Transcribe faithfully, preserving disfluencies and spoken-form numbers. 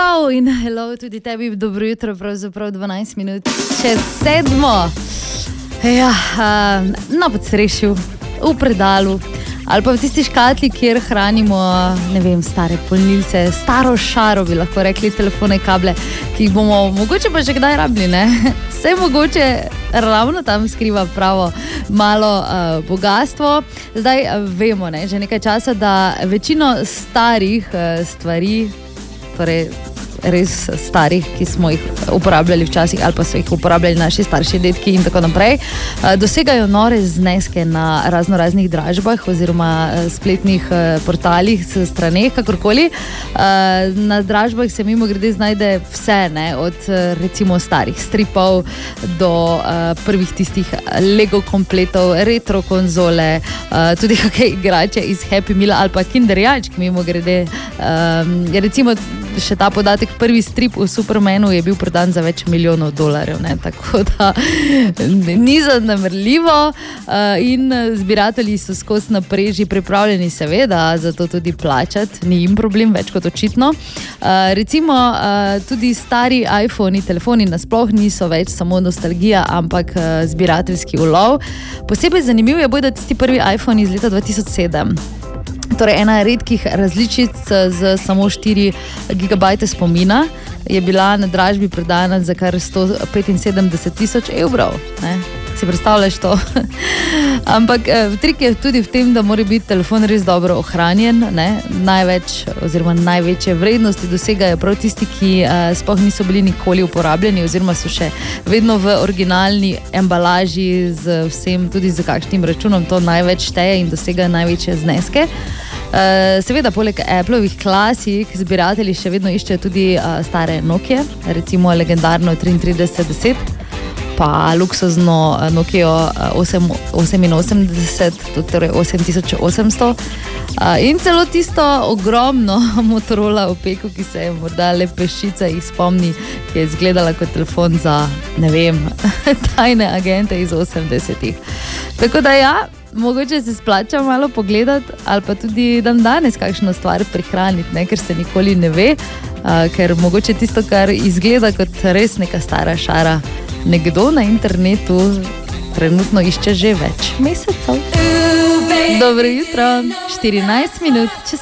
Čau in hello tudi tebi, dobro jutro, pravzaprav dvanajst minut čez sedmo. Ja, na podsrešju, v predalu ali pa v tisti škatli, kjer hranimo, ne vem, stare polnilce, staro šaro, bi lahko rekli, telefone, kable, ki jih bomo mogoče pa že kdaj rabili, ne? Vse mogoče ravno tam skriva pravo malo uh, bogatstvo. Zdaj uh, vemo, ne, že nekaj časa, da večino starih uh, stvari, torej res starih, ki smo jih uporabljali včasih ali pa so jih uporabljali naši starši, dedki in tako naprej, dosegajo nore zneske na razno raznih dražbah oziroma spletnih portalih, straneh, kakorkoli. Na dražbah se mimo grede znajde vse, ne, od recimo starih stripov do prvih tistih Lego kompletov, retro konzole, tudi kakšne igrače iz Happy Meala ali pa Kinder Jajčk, mimo grede. Recimo še ta podatek, prvi strip v Supermanu je bil prodan za več milijonov dolarjev, ne? Tako da ni zanemrljivo in zbiratelji so skozi napreži pripravljeni seveda za to tudi plačati, ni jim problem več kot očitno. Recimo tudi stari iPhone, telefoni nasploh niso več samo nostalgija, ampak zbirateljski ulov. Posebej zanimiv je bojda tisti prvi iPhone iz leta dva tisoč sedem. Torej, ena redkih različic z samo štiri gigabajte spomina je bila na dražbi prodana za kar sto petinsedemdeset tisoč evrov. Ne? Si predstavljaš to? Ampak trik je tudi v tem, da mora biti telefon res dobro ohranjen. Ne? Največ oziroma največje vrednosti dosegajo prav tisti, ki uh, sploh niso bili nikoli uporabljeni oziroma so še vedno v originalni embalaži z vsem, tudi z kakšnim računom, to največ šteje in dosegajo največje zneske. Uh, seveda, poleg Applovih klasik, zbiratelji še vedno iščejo tudi uh, stare Nokia, recimo legendarno triintrideset deset, pa luksuzno Nokia oseminosemdeset, torej osem tisoč osemsto uh, in celo tisto ogromno Motorola Opeko, ki se je morda le peščica jih spomni, ki je izgledala kot telefon za, ne vem, tajne agente iz osemdesetih. Tako da ja, mogoče se splača malo pogledati ali pa tudi dan danes kakšno stvar prihraniti, ne, ker se nikoli ne ve, uh, ker mogoče tisto, kar izgleda kot res neka stara šara, nekdo na internetu trenutno išče že več mesecev. Dobro jutro, štirinajst minut čez